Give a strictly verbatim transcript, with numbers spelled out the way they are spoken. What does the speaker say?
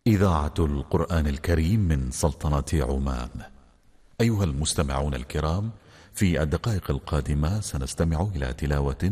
إذاعة القرآن الكريم من سلطنة عمان. أيها المستمعون الكرام، في الدقائق القادمة سنستمع إلى تلاوة